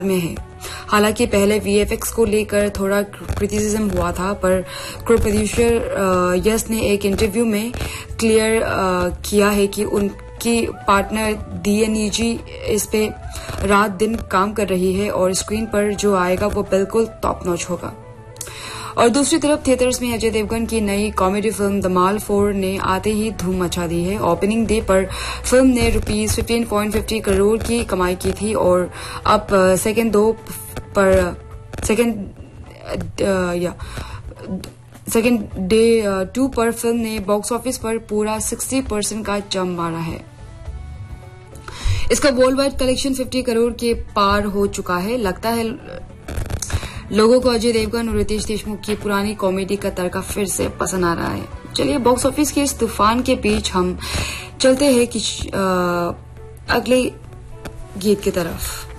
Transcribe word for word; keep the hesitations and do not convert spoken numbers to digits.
में है। हालांकि पहले वीएफएक्स को लेकर थोड़ा क्रिटिसिज्म हुआ था, पर को प्रोड्यूसर यश ने एक इंटरव्यू में क्लियर किया है कि उनकी पार्टनर डीएनईजी इस पे रात दिन काम कर रही है और स्क्रीन पर जो आएगा वो बिल्कुल टॉप नॉच होगा। और दूसरी तरफ थिएटर्स में अजय देवगन की नई कॉमेडी फिल्म धमाल फोर ने आते ही धूम मचा दी है। ओपनिंग डे पर फिल्म ने rupees fifteen point fifty crore की कमाई की थी और अब सेकंड दो पर सेकंड या सेकंड डे टू पर फिल्म ने बॉक्स ऑफिस पर पूरा सिक्सटी परसेंट का जंप मारा है। इसका world wide collection fifty crore के पार हो चुका है। लगता है लोगों को अजय देवगन और रितेश देशमुख की पुरानी कॉमेडी का तड़का फिर से पसंद आ रहा है। चलिए बॉक्स ऑफिस के इस तूफान के बीच हम चलते हैं कि अगले गीत की तरफ।